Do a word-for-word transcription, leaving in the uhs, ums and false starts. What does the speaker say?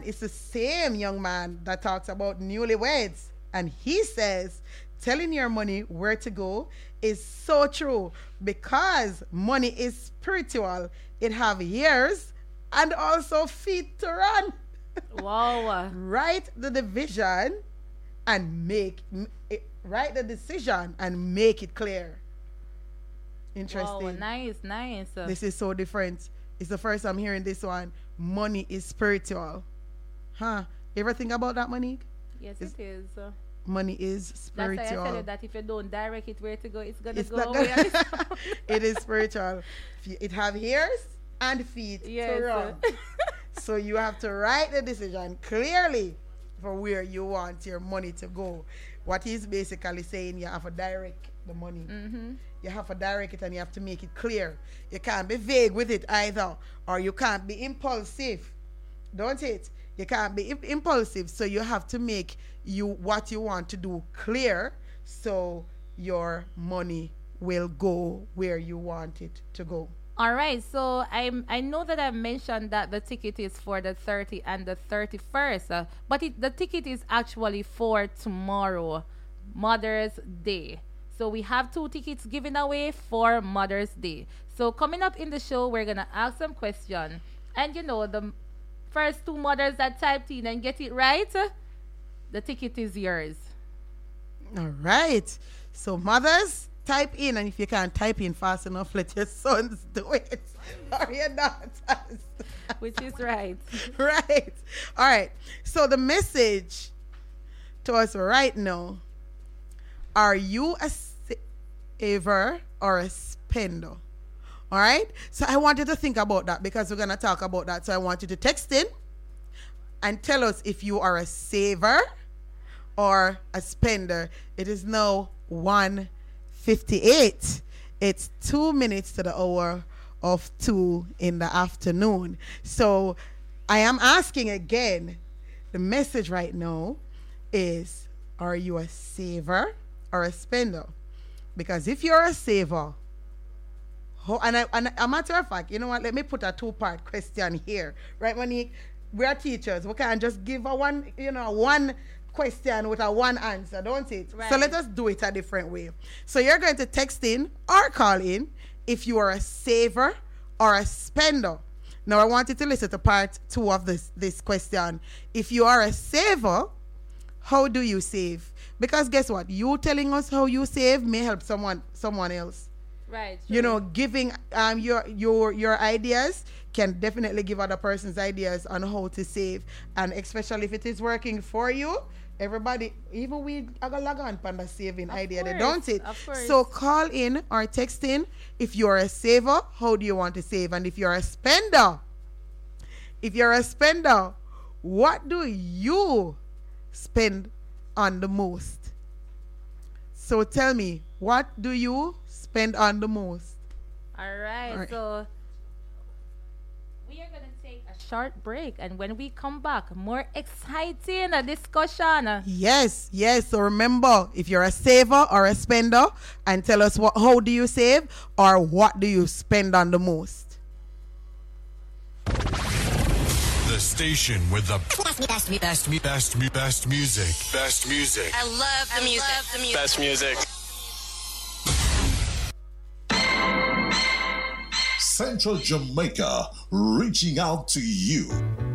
And it's the same young man that talks about newlyweds. And he says, telling your money where to go is so true because money is spiritual. It have ears and also feet to run. Wow. Write the division and make, write the decision and make it clear. Interesting. Wow, nice, nice. This is so different. It's the first I'm hearing this one. Money is spiritual. Huh? You ever think about that, Monique? Yes, it's, it is. Money is spiritual. That's why I tell you that if you don't direct it where to go, it's going to go not where gonna it is spiritual. It have ears and feet yes. to run. So you have to write the decision clearly for where you want your money to go. What he's basically saying, you have to direct the money. Mm-hmm. You have to direct it and you have to make it clear. You can't be vague with it either, or you can't be impulsive. Don't it? You can't be imp- impulsive. So you have to make you what you want to do clear, so your money will go where you want it to go. All right. So I I know that I mentioned that the ticket is for the thirtieth and the thirty-first, uh, but it, the ticket is actually for tomorrow, Mother's Day. So we have two tickets given away for Mother's Day. So coming up in the show, we're going to ask some questions. And you know, the first two mothers that typed in and get it right, the ticket is yours. All right. So mothers, type in. And if you can't type in fast enough, let your sons do it. Or your daughters. Which is right. Right. All right. So the message to us right now. Are you a saver or a spender? All right. So I want you to think about that because we're going to talk about that. So I want you to text in and tell us if you are a saver or a spender. It is now one fifty-eight. It's two minutes to the hour of two in the afternoon. So I am asking again, the message right now is, are you a saver or a spender? Because if you're a saver, oh, and, I, and a matter of fact, you know what, let me put a two-part question here. Right, Monique? We are teachers. We can't just give a one, you know, one question with a one answer, don't it? Right. So let us do it a different way. So you're going to text in or call in if you are a saver or a spender. Now, I want you to listen to part two of this, this question. If you are a saver, how do you save? Because guess what? You telling us how you save may help someone someone else. Right. True. You know, giving um your your your ideas can definitely give other person's ideas on how to save. And especially if it is working for you, everybody, even we are gonna log on on the saving of idea, course, they don't it? Of course. So call in or text in if you're a saver, how do you want to save? And if you're a spender, if you're a spender, what do you spend on the most? So tell me, what do you spend on the most? All right, All right. So we are going to take a short break, and when we come back, more exciting discussion. Yes, yes. So remember, if you're a saver or a spender, and tell us what, how do you save or what do you spend on the most? The station with the best, best, best, best, best, best music. Best music. I love the I music. Love the music. Best music. Central Jamaica, reaching out to you.